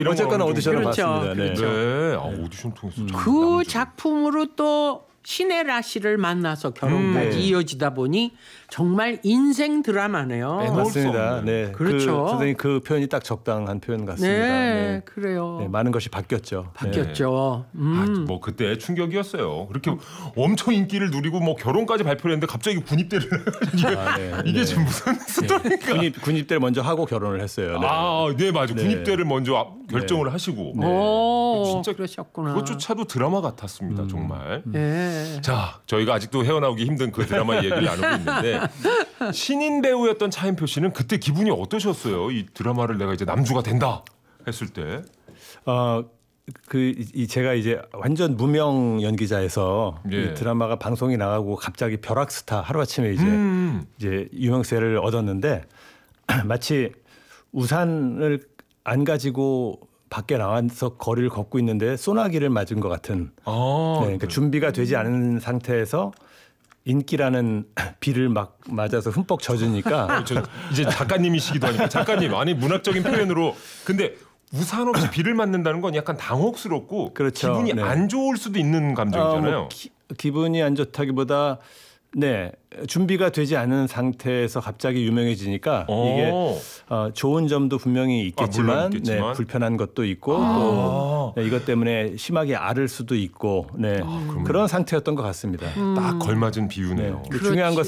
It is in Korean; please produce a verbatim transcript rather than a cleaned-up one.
이런 어쨌거나 거 오디션을 그렇죠. 봤습니다. 네. 그렇죠. 네, 아, 오디션 통해서 참 그 남주. 작품으로 또 신혜라 씨를 만나서 결혼까지 음, 네. 이어지다 보니 정말 인생 드라마네요. 빼놓을 수 맞습니다. 없는. 네, 그렇죠. 그, 선생님 그 표현이 딱 적당한 표현 같습니다. 네, 네. 그래요. 네, 많은 것이 바뀌었죠. 네. 바뀌었죠. 음. 아, 뭐 그때 충격이었어요. 그렇게 엄청 인기를 누리고 뭐 결혼까지 발표를 했는데 갑자기 군입대를 아, 네, 이게 네. 지금 무슨 스토리인가? 군입 군입대를 먼저 하고 결혼을 했어요. 네. 아, 네 맞아. 네. 군입대를 먼저 앞- 결정을 하시고 오, 진짜 그러셨구나. 그것조차도 드라마 같았습니다. 정말. 예. 자, 저희가 아직도 헤어나오기 힘든 그 드라마 얘기를 나누고 있는데 신인 배우였던 차인표 씨는 그때 기분이 어떠셨어요? 이 드라마를 내가 이제 남주가 된다 했을 때. 어, 그 이 제가 이제 완전 무명 연기자에서 예. 이 드라마가 방송이 나가고 갑자기 벼락스타 하루아침에 이제 음. 이제 유명세를 얻었는데 마치 우산을 안 가지고 밖에 나와서 거리를 걷고 있는데 소나기를 맞은 것 같은 아, 네, 그러니까 준비가 되지 않은 상태에서 인기라는 비를 막 맞아서 흠뻑 젖으니까 저 이제 작가님이시기도 하니까 작가님 아니 문학적인 표현으로 근데 우산 없이 비를 맞는다는 건 약간 당혹스럽고 그렇죠. 기분이 네. 안 좋을 수도 있는 아, 감정이잖아요. 뭐 기, 기분이 안 좋다기보다 네 준비가 되지 않은 상태에서 갑자기 유명해지니까 이게 어. 어, 좋은 점도 분명히 있겠지만, 아, 물론 있겠지만. 네, 불편한 것도 있고 아. 또 네, 이것 때문에 심하게 앓을 수도 있고 네, 그러면- 그런 상태였던 것 같습니다. 딱 걸맞은 네. 비유네요. 근데 중요한 그렇지.